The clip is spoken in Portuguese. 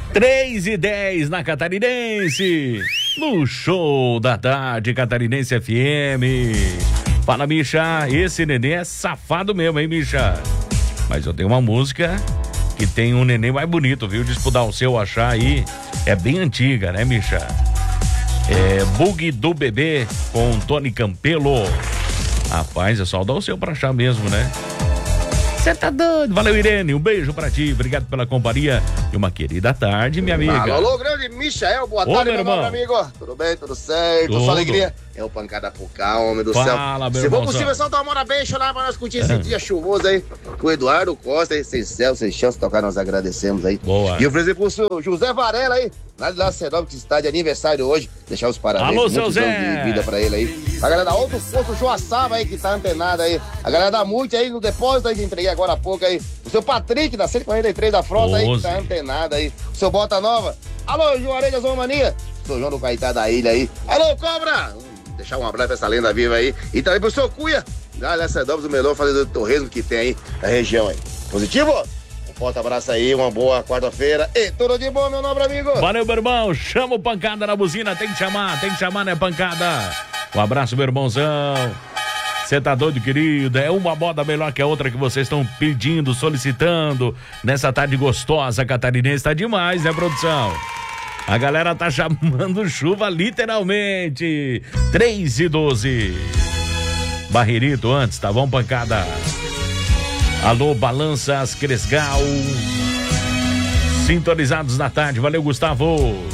3:10 na Catarinense, no show da tarde Catarinense FM. Fala, Misha, esse neném é safado mesmo, hein, Misha? Mas eu tenho uma música que tem um neném mais bonito, viu? Disputar o seu, achar aí. É bem antiga, né, Misha? É Bug do Bebê com Tony Campelo. Rapaz, é só dar o seu pra achar mesmo, né? Você tá doido. Valeu, Irene. Um beijo pra ti. Obrigado pela companhia e uma querida tarde, minha amiga. Alô, grande Michael. Boa tarde, meu irmão. Amigo. Tudo bem? Tudo certo? Sua alegria? É o pancada pro cá, homem do céu. Fala, meu Se for irmãozão. possível, só tomar uma beijo lá pra nós curtir esse dia chuvoso aí. Com o Eduardo Costa aí, sem céu, sem chance de tocar, nós agradecemos aí. Boa. E oferecer pro senhor José Varela aí, lá de Lacerol, que está de aniversário hoje. Deixar os parabéns. Alô, seu Zé. De vida pra ele aí. A galera da Outro Posto Joaçaba aí, que tá antenada aí. A galera da Multi aí no depósito aí, que entreguei agora há pouco aí. O seu Patrick, da 143 da Frota aí, que tá antenada aí. O seu Bota Nova. Alô, Juarez da Zona Mania. Sou João do Caetá da Ilha aí. Alô, Cobra. Deixar um abraço pra essa lenda viva aí. E também pro seu Cuia, lá nessa Dobres, o melhor fazedor de torresmo que tem aí na região aí. Positivo? Um forte abraço aí, uma boa quarta-feira. E tudo de bom, meu nobre amigo. Valeu, meu irmão. Chama o pancada na buzina. Tem que chamar, né, pancada? Um abraço, meu irmãozão. Você tá doido, querido? É uma moda melhor que a outra que vocês estão pedindo, solicitando. Nessa tarde gostosa catarinense. Tá demais, né, produção? A galera tá chamando chuva literalmente. 3:12. Barreirito antes, tá bom, pancada? Alô, Balanças Cresgal. Sintonizados na tarde. Valeu, Gustavo.